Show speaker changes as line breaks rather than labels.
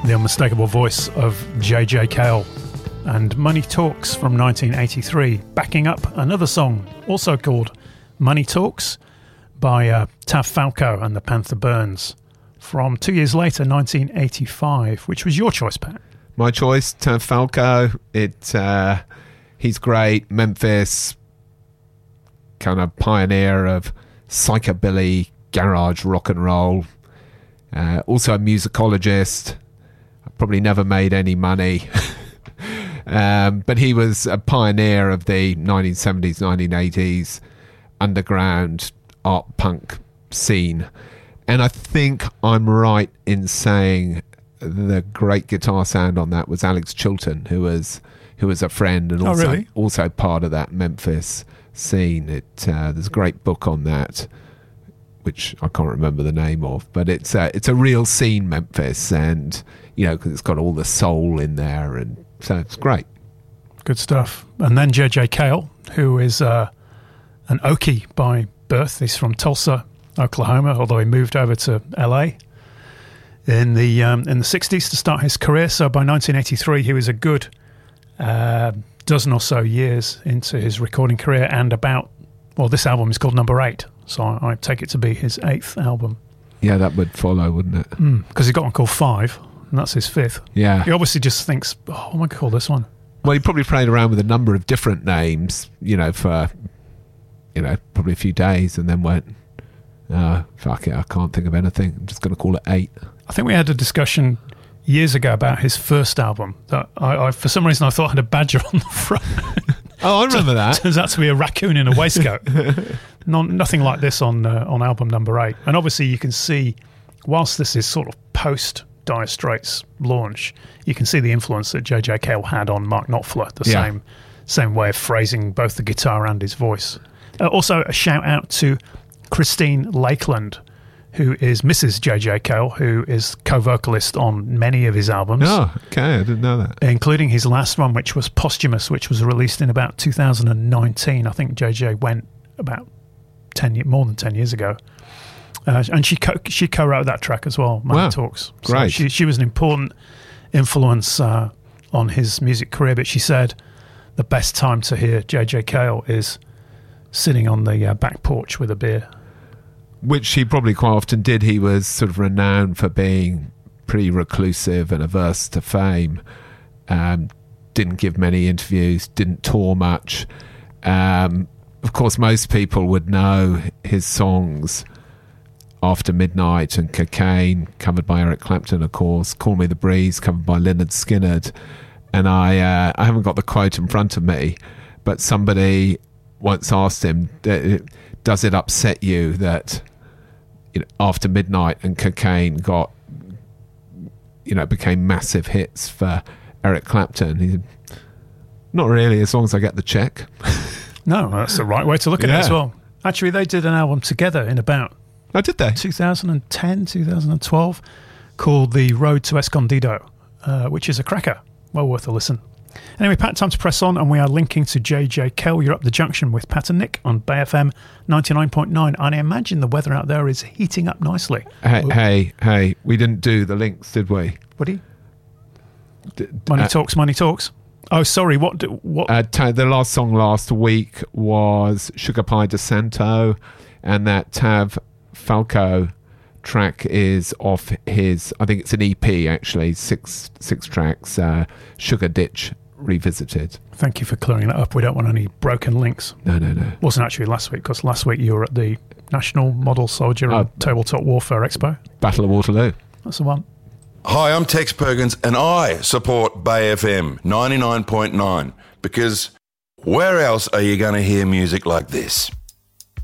The unmistakable voice of JJ Cale, and Money Talks from 1983, backing up another song also called Money Talks by Tav Falco and the Panther Burns from 2 years later, 1985, which was your choice, Pat.
My choice, Tav Falco. He's great. Memphis, kind of pioneer of psychobilly, garage rock and roll. Also a musicologist. Probably never made any money. But he was a pioneer of the 1970s, 1980s underground art punk scene. And I think I'm right in saying the great guitar sound on that was Alex Chilton, who was a friend and also part of that Memphis scene. There's a great book on that, which I can't remember the name of, but it's a real scene, Memphis, and because it's got all the soul in there, and so it's great.
Good stuff. And then JJ Cale, who is an Okie by birth. He's from Tulsa, Oklahoma, although he moved over to LA in the 60s to start his career. So by 1983, he was a good dozen or so years into his recording career, and this album is called Number 8, so I take it to be his 8th album.
Yeah, that would follow, wouldn't it?
Because he's got one called 5, and that's his 5th.
Yeah.
He obviously just thinks, what am I going to call this one?
Well, he probably played around with a number of different names, for, probably a few days, and then went, fuck it, I can't think of anything. I'm just going to call it 8.
I think we had a discussion years ago about his first album that I for some reason I thought had a badger on the front.
Oh, I remember that.
Turns out to be a raccoon in a waistcoat. Nothing like this on album Number 8. And obviously you can see, whilst this is sort of post Dire Straits launch, you can see the influence that JJ Cale had on Mark Knopfler, the same way of phrasing both the guitar and his voice. Also a shout out to Christine Lakeland, who is Mrs. JJ Cale, who is co-vocalist on many of his albums.
Oh, okay, I didn't know that.
Including his last one, which was Posthumous, which was released in about 2019. I think JJ went about more than 10 years ago. And she co-wrote that track as well, Money Talks. So
great.
She was an important influence on his music career, but she said the best time to hear JJ Cale is sitting on the back porch with a beer.
Which he probably quite often did. He was sort of renowned for being pretty reclusive and averse to fame. Didn't give many interviews, didn't tour much. Of course, most people would know his songs After Midnight and Cocaine, covered by Eric Clapton, of course. Call Me the Breeze, covered by Lynyrd Skynyrd. And I haven't got the quote in front of me, but somebody once asked him, does it upset you that After Midnight and Cocaine became massive hits for Eric Clapton? He said, not really, as long as I get the check.
No, that's the right way to look at it as well. Actually, they did an album together in about 2010, 2012, called The Road to Escondido, which is a cracker. Well worth a listen. Anyway, Pat, time to press on, and we are linking to JJ Cale. You're up the junction with Pat and Nick on Bay FM 99.9, and I imagine the weather out there is heating up nicely.
Hey, we didn't do the links, did we?
What do you? Money Talks. Oh, sorry, what?
The last song last week was Sugar Pie de Santo, and that Tav Falco track is off his, I think it's an EP actually, six tracks, Sugar Ditch Revisited.
Thank you for clearing that up. We don't want any broken links.
No.
Wasn't actually last week, because last week you were at the National Model Soldier and Tabletop Warfare Expo.
Battle of Waterloo.
That's the one.
Hi, I'm Tex Perkins, and I support Bay FM 99.9, because where else are you going to hear music like this?